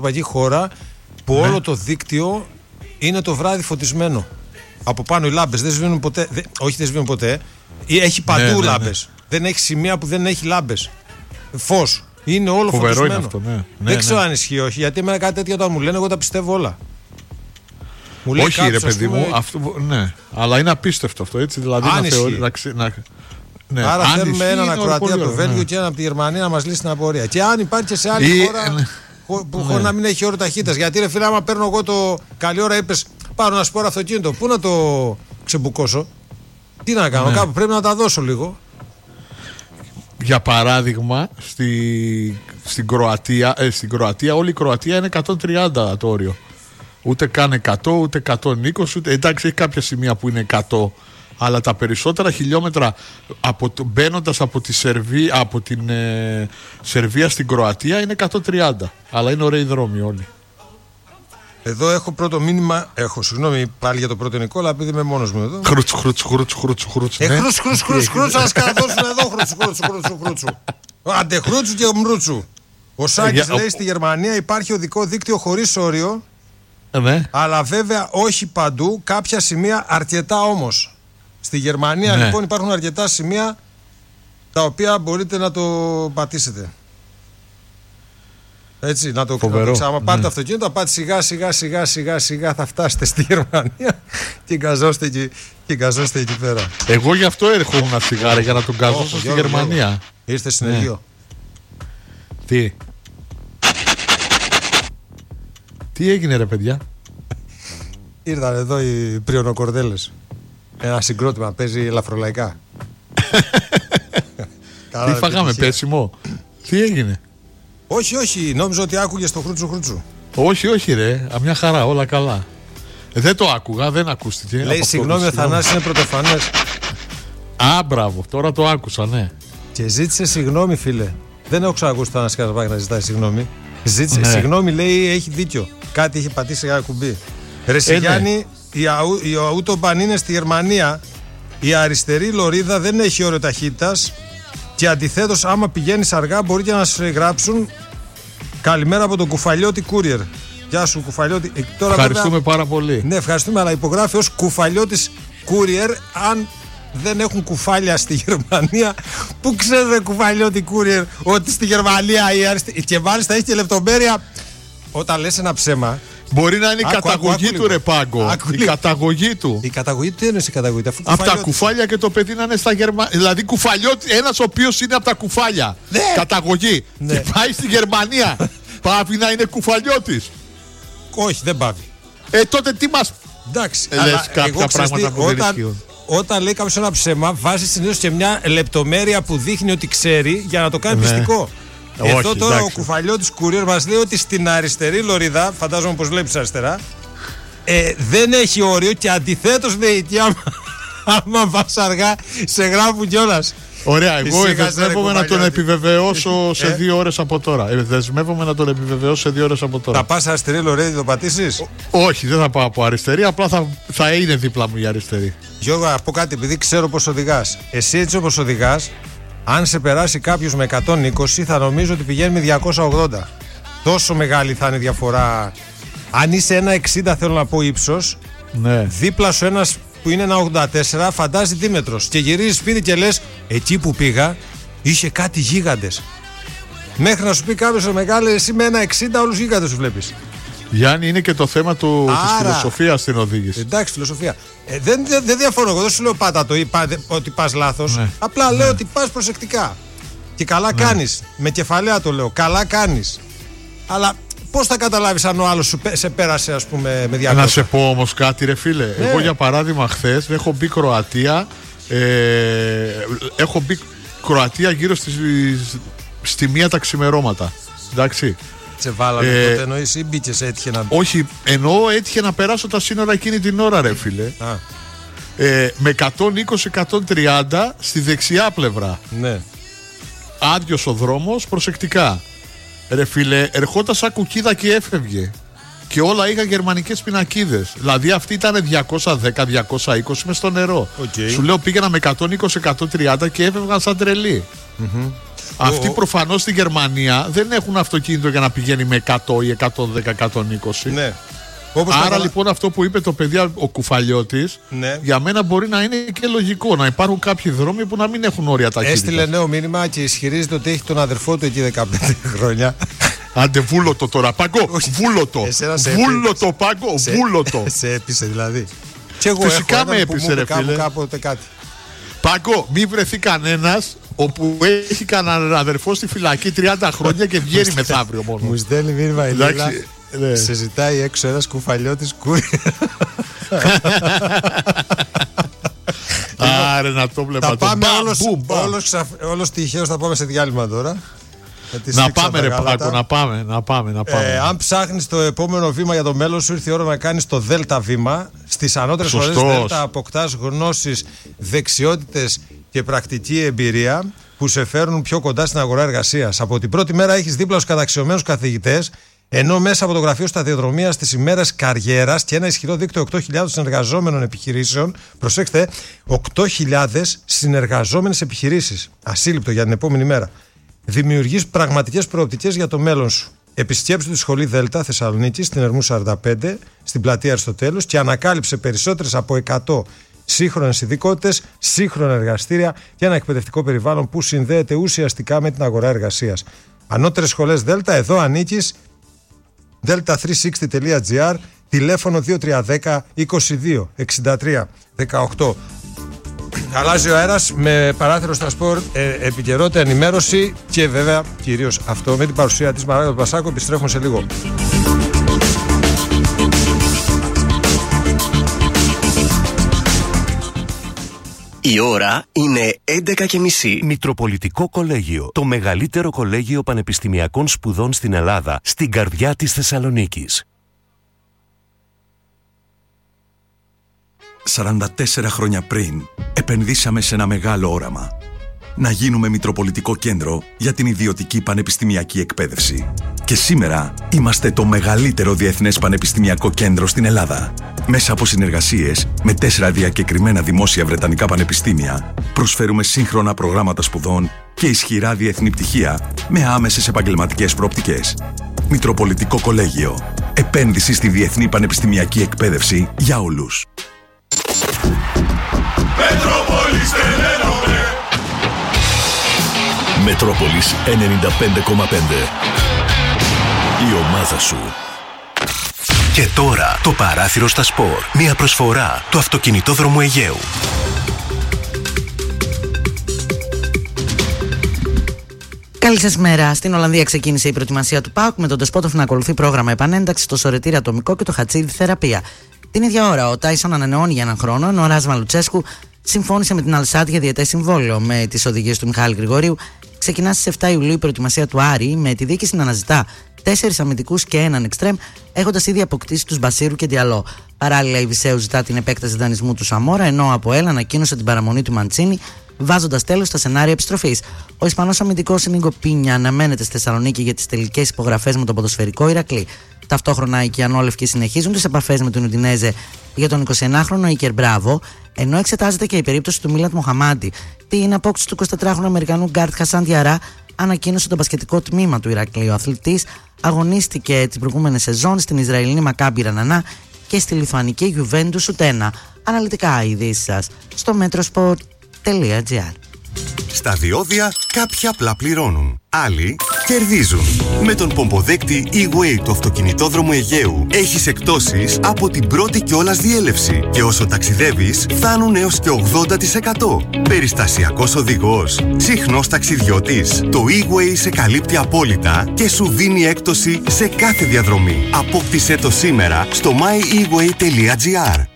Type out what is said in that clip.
ευρωπαϊκή χώρα που όλο το δίκτυο είναι το βράδυ φωτισμένο. Από πάνω οι λάμπες δεν σβήνουν ποτέ. Όχι, δεν σβήνουν ποτέ. Έχει παντού λάμπες. Δεν έχει σημεία που δεν έχει λάμπες. Φως. Είναι όλο φοβερό φωτισμένο. Είναι αυτό, δεν ξέρω αν ισχύει όχι. Γιατί εμένα κάτι τέτοια όταν μου λένε, εγώ τα πιστεύω όλα. Μου λέει όχι, κάποιος, ρε παιδί μου, αυτό, ναι. Αλλά είναι απίστευτο αυτό, έτσι. Δηλαδή αν ναι, άρα θέλουμε έναν ακροατή από το Βέλγιο και έναν από τη Γερμανία να μας λύσει την απορία. Και αν υπάρχει και σε άλλη χώρα που χωρίς να μην έχει όριο ταχύτητας. Γιατί ρε φίλε, άμα παίρνω εγώ το καλή ώρα, είπες πάρω ένα σπόρο αυτοκίνητο, πού να το ξεμπουκώσω, τι να κάνω, κάπου πρέπει να τα δώσω λίγο. Για παράδειγμα, στην Κροατία, όλη η Κροατία είναι 130 το όριο. Ούτε καν 100, ούτε 120, ούτε, εντάξει, έχει κάποια σημεία που είναι 100. Αλλά τα περισσότερα χιλιόμετρα μπαίνοντας από την Σερβία στην Κροατία είναι 130. Αλλά είναι ωραίοι δρόμοι όλοι. Εδώ έχω πρώτο μήνυμα. Συγγνώμη πάλι για το πρώτο Νικόλα, επειδή είμαι μόνος μου εδώ. Χρούτσου. Ας καθόσουν εδώ χρούτσου. Αντε χρούτσου και μρούτσου. Ο Σάκης λέει στη Γερμανία υπάρχει οδικό δίκτυο χωρίς όριο. Αλλά βέβαια όχι παντού, κάποια σημεία αρκετά όμως. Στη Γερμανία λοιπόν υπάρχουν αρκετά σημεία τα οποία μπορείτε να το πατήσετε. Έτσι, να το ξέρετε. Άμα πάρετε αυτοκίνητο, θα πάτε σιγά θα φτάσετε στη Γερμανία και γκαζώστε εκεί πέρα. Εγώ γι' αυτό έρχομαι σιγάρα για να τον γκαζώσω στη Γερμανία. Ήρθε συνεργείο. Τι έγινε ρε παιδιά? Ήρθαν εδώ οι πριονοκορδέλες. Ένα συγκρότημα, παίζει ελαφρολαϊκά. Τι φάγαμε, πέσιμο? Τι έγινε? Όχι, νόμιζα ότι άκουγες το χρούτσου. Όχι ρε, μια χαρά, όλα καλά. Δεν το άκουγα, δεν ακούστηκε. Λέει συγγνώμη, ο Θανάσης είναι πρωτοφανές. Α, μπράβο, τώρα το άκουσα, ναι. Και ζήτησε συγγνώμη, φίλε. Δεν έχω ξανακούσει τον Ανασκαρβάκη να ζητάει συγγνώμη. Ζήτησε συγγνώμη, λέει, έχει δίκιο. Κάτι είχε πατήσει ένα κουμπί. Ρε Σιγιάννη, η Autobahn είναι στη Γερμανία. Η αριστερή λωρίδα δεν έχει όριο ταχύτητας. Και αντιθέτως, άμα πηγαίνεις αργά, μπορεί και να σε γράψουν καλημέρα από τον Κουφαλιώτη Courier. Γεια σου, Κουφαλιώτη. Ευχαριστούμε πάρα πολύ. Ναι, ευχαριστούμε, αλλά υπογράφει ως Κουφαλιώτης Courier. Αν δεν έχουν κουφάλια στη Γερμανία, πού ξέρετε, Κουφαλιώτη Courier, ότι στη Γερμανία η αριστερή. Και μάλιστα έχει και λεπτομέρεια. Όταν λες ένα ψέμα. Μπορεί να είναι η καταγωγή του, ρε Πάγκο. Η καταγωγή του. Η καταγωγή του, τι είναι η καταγωγή του? Από τα κουφάλια και το παιδί να είναι στα Γερμανία. Δηλαδή κουφαλιώτη, ένας ο οποίος είναι από τα κουφάλια. Ναι. Καταγωγή. Ναι. Και πάει στη Γερμανία. Πάβει να είναι κουφαλιώτης. Όχι, δεν πάβει. Τότε τι μας. Εντάξει, λες κάποια πράγματα που δεν ισχύουν. Όταν λέει κάποιος ένα ψέμα, βάζει συνήθως και μια λεπτομέρεια που δείχνει ότι ξέρει για να το κάνει πιστικό. Εδώ τώρα ο Κουφαλιώτης Courier μας λέει ότι στην αριστερή λωρίδα, φαντάζομαι πως βλέπεις αριστερά, δεν έχει όριο και αντιθέτως λέει και άμα πας αργά σε γράφουν κιόλας. Ωραία, εγώ δεσμεύομαι να τον επιβεβαιώσω σε 2 ώρες από τώρα. Δεσμεύομαι να τον επιβεβαιώσω σε 2 ώρες από τώρα. Θα πας αριστερή λωρίδα, το πατήσεις? Όχι, δεν θα πάω από αριστερή, απλά θα είναι δίπλα μου η αριστερή. Γιώργο, να πω κάτι, επειδή ξέρω πως οδηγάς. Εσύ έτσι όπως οδηγάς, αν σε περάσει κάποιος με 120, θα νομίζω ότι πηγαίνει με 280. Τόσο μεγάλη θα είναι η διαφορά. Αν είσαι 1,60, θέλω να πω, ύψος, δίπλα σου ένας που είναι 1,84, φαντάζει δίμετρος. Και γυρίζεις σπίτι και λες, εκεί που πήγα είχε κάτι γίγαντες. Μέχρι να σου πει κάποιος μεγάλο, εσύ με 1,60 όλους γίγαντες σου βλέπεις. Γιάννη, είναι και το θέμα της φιλοσοφίας στην οδήγηση. Εντάξει, φιλοσοφία. Δεν διαφωνώ. Εγώ δεν σου λέω πάντα ότι πας λάθος. Απλά λέω ότι πας προσεκτικά. Και καλά κάνεις. Με κεφαλαία το λέω. Καλά κάνεις. Αλλά πώς θα καταλάβεις αν ο άλλος σε πέρασε, ας πούμε, με 200? Να σε πω όμως κάτι, ρε φίλε. Εγώ για παράδειγμα, χθες έχω μπει Κροατία. Έχω μπει Κροατία γύρω στη 1 τα ξημερώματα. Εντάξει. Σε βάλανε τότε, εννοείς, ή μπήκες, έτυχε να... Όχι, εννοώ έτυχε να περάσω τα σύνορα εκείνη την ώρα, ρε φίλε. Με 120-130 στη δεξιά πλευρά. Ναι. Άδειος ο δρόμος, προσεκτικά. Ρε φίλε, ερχόταν σαν κουκίδα και έφευγε. Και όλα είχαν γερμανικές πινακίδες. Δηλαδή αυτή ήταν 210-220 μες στο νερό. Σου λέω πήγαινα με 120-130 και έφευγαν σαν τρελή. Αυτοί προφανώς στη Γερμανία δεν έχουν αυτοκίνητο για να πηγαίνει με 100 ή 110-120. Ναι. Άρα λοιπόν αυτό που είπε το παιδί ο Κουφαλιώτης, ναι, για μένα μπορεί να είναι και λογικό. Να υπάρχουν κάποιοι δρόμοι που να μην έχουν όρια ταχύτητας. Έστειλε νέο μήνυμα και ισχυρίζεται ότι έχει τον αδερφό του εκεί 15 χρόνια. Άντε βούλω το τώρα, Πάγκο, βούλω το. Βούλω το, Πάγκο, βούλω το. Σε έπεισε δηλαδή. Και εγώ φυσικά με έπεισε, ρε φίλε. Κάποτε κάτι. Πάγκο, μην βρεθεί κανένας όπου έχει κανέναν αδερφό στη φυλακή 30 χρόνια και βγαίνει μεθαύριο μόνο. Μου στέλνει μήνυμα η Λίλα. Σε ζητάει έξω ένας Κουφαλιώτης κούρι. Άρε να το βλέπα. Θα πάμε όλος τυχαίως, θα πάμε σε διάλειμμα τώρα. Να πάμε ρε Πάκο, να πάμε. Αν ψάχνεις το επόμενο βήμα για το μέλλον σου, ήρθε η ώρα να κάνεις το Δέλτα βήμα. Στις ανώτερες σχολές Δέλτα αποκτάς γνώσεις, δεξιότητες και πρακτική εμπειρία που σε φέρνουν πιο κοντά στην αγορά εργασίας. Από την πρώτη μέρα έχεις δίπλα στους καταξιωμένους καθηγητές, ενώ μέσα από το γραφείο σταδιοδρομίας στις ημέρες καριέρας και ένα ισχυρό δίκτυο 8.000 συνεργαζόμενων επιχειρήσεων. Προσέξτε, 8.000 συνεργαζόμενες επιχειρήσεις. Ασύλληπτο για την επόμενη μέρα. Δημιουργείς πραγματικές προοπτικές για το μέλλον σου. Επισκέψου τη σχολή Δέλτα Θεσσαλονίκη στην Ερμού 45, στην πλατεία Αριστοτέλους και ανακάλυψε περισσότερες από 100 σύγχρονες ειδικότητες, σύγχρονα εργαστήρια και ένα εκπαιδευτικό περιβάλλον που συνδέεται ουσιαστικά με την αγορά εργασίας. Ανώτερες σχολές Δέλτα, εδώ ανήκεις. delta360.gr, τηλέφωνο 2310 22 63 18. Αλλάζει ο αέρας με παράθυρο στα σπορ, επικαιρότητα, ενημέρωση και βέβαια κυρίως αυτό με την παρουσία της Μαράγκα του Πασάκου. Επιστρέφουμε σε λίγο. Η ώρα είναι 11:30. Μητροπολιτικό Κολέγιο, το μεγαλύτερο κολέγιο πανεπιστημιακών σπουδών στην Ελλάδα, στην καρδιά της Θεσσαλονίκης. 44 χρόνια πριν, επενδύσαμε σε ένα μεγάλο όραμα. Να γίνουμε Μητροπολιτικό Κέντρο για την ιδιωτική πανεπιστημιακή εκπαίδευση. Και σήμερα είμαστε το μεγαλύτερο διεθνές πανεπιστημιακό κέντρο στην Ελλάδα. Μέσα από συνεργασίες με 4 διακεκριμένα δημόσια βρετανικά πανεπιστήμια, προσφέρουμε σύγχρονα προγράμματα σπουδών και ισχυρά διεθνή πτυχία με άμεσες επαγγελματικές προοπτικές. Μητροπολιτικό Κολέγιο. Επένδυση στη διεθνή πανεπιστημιακή εκπαίδευση για όλους. Μετρόπολης 95,5. Η ομάδα σου. Και τώρα το παράθυρο στα σπορ. Μια προσφορά του Αυτοκινητόδρομου Αιγαίου. Καλή σας μέρα. Στην Ολλανδία ξεκίνησε η προετοιμασία του ΠΑΟΚ με τον Ντεσπότοφ να ακολουθεί πρόγραμμα επανένταξη, το Σωρετήρι Ατομικό και το Χατσίδι Θεραπεία. Την ίδια ώρα ο Τάισον ανανεώνει για έναν χρόνο, ενώ ο Ράσβαν Λουτσέσκου συμφώνησε με την Αλσάτ για διετές συμβόλαιο. Με τις οδηγίες του Μιχάλη Γρηγορίου, ξεκινά στις 7 Ιουλίου η προετοιμασία του Άρη, με τη διοίκηση να αναζητά 4 αμυντικούς και έναν εξτρέμ, έχοντας ήδη αποκτήσει τους Μπασίρου και Διαλό. Παράλληλα, η Βυσσέου ζητά την επέκταση δανεισμού του Σαμόρα, ενώ από ΕΛ ανακοίνωσε την παραμονή του Μαντσίνη, βάζοντας τέλος στα σενάρια επιστροφής. Ο Ισπανός αμυντικός Νίγκο Πίνια αναμένεται στη Θεσσαλονίκη για τις τελικές υπογραφές με τον ποδοσφαιρικό Ηρακλή. Ταυτόχρονα οι Κιανόλευκοι συνεχίζουν τις επαφές με τον Ουντινέζε για τον 21χρονο Ίκερ Μπράβο, ενώ εξετάζεται και η περίπτωση του Μίλαντ Μοχαμάντι. Την απόκτηση του 24χρονου Αμερικανού γκάρτ Χασάν Διαρά ανακοίνωσε το μπασκετικό τμήμα του Ηρακλή. Ο αθλητής αγωνίστηκε την προηγούμενη σεζόν στην Ισραηλινή Μακάμπι Ρανανά και στη Λιθουανική Γιουβέντους Ουτένα. Αναλυτικά οι ειδήσεις σας στο metrosport.gr. Στα διόδια κάποιοι απλά πληρώνουν, άλλοι κερδίζουν. Με τον πομποδέκτη E-Way του Αυτοκινητόδρομου Αιγαίου έχεις εκπτώσεις από την πρώτη κιόλας διέλευση και όσο ταξιδεύεις φτάνουν έως και 80%. Περιστασιακός οδηγός, συχνός ταξιδιώτης. Το E-Way σε καλύπτει απόλυτα και σου δίνει έκπτωση σε κάθε διαδρομή. Απόκτησέ το σήμερα στο myeWay.gr.